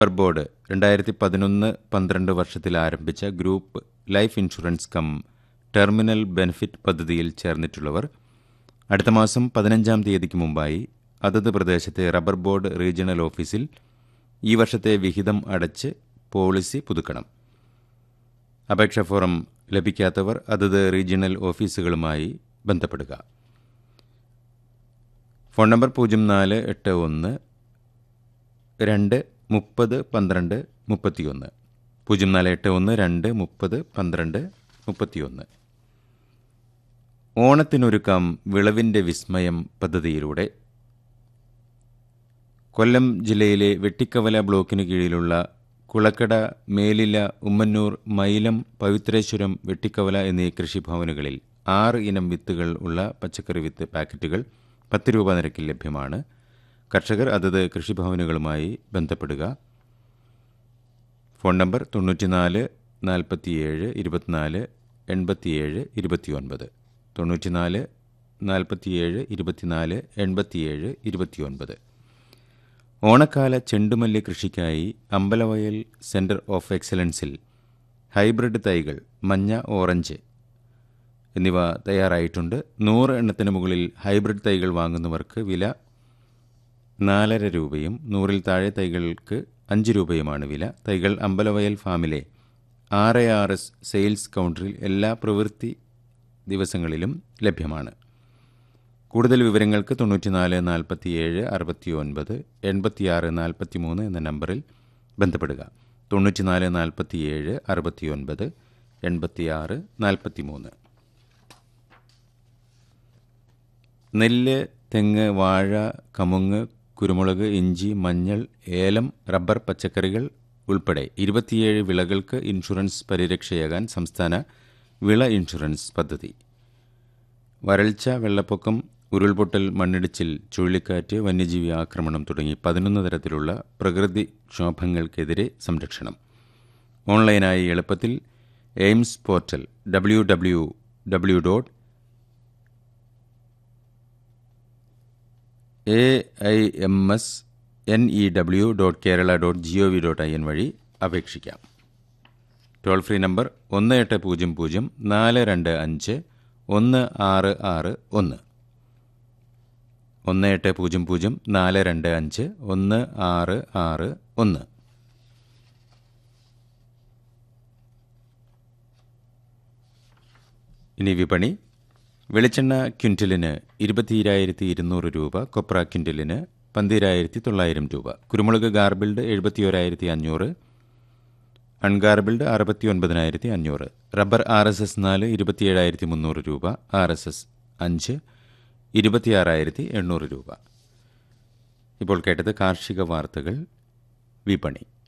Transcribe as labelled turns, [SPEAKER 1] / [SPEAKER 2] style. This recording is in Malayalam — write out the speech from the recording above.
[SPEAKER 1] ബോർഡ് 2011-12 വർഷത്തിൽ ആരംഭിച്ച group life insurance come terminal benefit പദ്ധതിയിൽ ചേർന്നിട്ടുള്ളവർ അടുത്ത മാസം 15-ാം തീയതിക്ക് മുമ്പായി അതത് പ്രദേശത്തെ റബ്ബർ ബോർഡ് റീജിയണൽ ഓഫീസിൽ ഈ വർഷത്തെ വിഹിതം അടച്ച് പോളിസി പുതുക്കണം. അപേക്ഷാ ഫോറം ലഭിക്കാത്തവർ അതത് റീജിയണൽ ഓഫീസുകളുമായി ബന്ധപ്പെടുക. Phone number 0481 2 30 12 31 0481 2 30 12 31. ഓണത്തിനൊരുക്കാം വിളവിൻ്റെ വിസ്മയം പദ്ധതിയിലൂടെ കൊല്ലം ജില്ലയിലെ വെട്ടിക്കവല ബ്ലോക്കിനു കീഴിലുള്ള കുളക്കട, മേലില, ഉമ്മന്നൂർ, മൈലം, പവിത്രേശ്വരം, വെട്ടിക്കവല എന്നീ കൃഷിഭവനുകളിൽ 6 ഇനം വിത്തുകൾ ഉള്ള പച്ചക്കറി വിത്ത് പാക്കറ്റുകൾ 10 രൂപ നിരക്കിൽ ലഭ്യമാണ്. കർഷകർ അതത് കൃഷിഭവനുകളുമായി ബന്ധപ്പെടുക. Phone number 94 47 24 87 29 94 47 24 87 29. ഓണക്കാല ചെണ്ടുമല്ലി കൃഷിക്കായി അമ്പലവയൽ സെൻറ്റർ ഓഫ് എക്സലൻസിൽ ഹൈബ്രിഡ് തൈകൾ മഞ്ഞ, ഓറഞ്ച് എന്നിവ തയ്യാറായിട്ടുണ്ട്. 100 എണ്ണത്തിന് മുകളിൽ ഹൈബ്രിഡ് തൈകൾ വാങ്ങുന്നവർക്ക് വില 4.5 രൂപയും 100-ൽ താഴെ തൈകൾക്ക് 5 രൂപയുമാണ് വില. തൈകൾ അമ്പലവയൽ ഫാമിലെ RARS സെയിൽസ് കൗണ്ടറിൽ എല്ലാ പ്രവൃത്തി ദിവസങ്ങളിലും ലഭ്യമാണ്. കൂടുതൽ വിവരങ്ങൾക്ക് 94 47 69 86 43 എന്ന നമ്പറിൽ ബന്ധപ്പെടുക. 94 47 69 86 43. നെല്ല്, തെങ്ങ്, വാഴ, കമുങ്ങ്, കുരുമുളക്, ഇഞ്ചി, മഞ്ഞൾ, ഏലം, റബ്ബർ, പച്ചക്കറികൾ ഉൾപ്പെടെ 27 വിളകൾക്ക് ഇൻഷുറൻസ് പരിരക്ഷയാകാൻ സംസ്ഥാന വിള ഇൻഷുറൻസ് പദ്ധതി. വരൾച്ച, വെള്ളപ്പൊക്കം, ഉരുൾപൊട്ടൽ, മണ്ണിടിച്ചിൽ, ചുഴലിക്കാറ്റ്, വന്യജീവി ആക്രമണം തുടങ്ങി 11 തരത്തിലുള്ള പ്രകൃതിക്ഷോഭങ്ങൾക്കെതിരെ സംരക്ഷണം. ഓൺലൈനായി എളുപ്പത്തിൽ എയിംസ് പോർട്ടൽ www.aimsnew.kerala.gov.in വഴി അപേക്ഷിക്കാം. Toll free number 1800 425 1661 1800 425 1661. ഇനി വിപണി. വെളിച്ചെണ്ണ ക്വിൻ്റലിന് 22,200 രൂപ, കൊപ്ര ക്വിൻ്റലിന് 12,900 രൂപ, കുരുമുളക് ഗാർബിൾഡ് 71,500, അൺഗാർബിൾഡ് 69,500, റബ്ബർ RSS 4 27,300 രൂപ, RSS 5 26,800 രൂപ. ഇപ്പോൾ കേട്ടത് കാർഷിക വാർത്തകൾ വിപണി.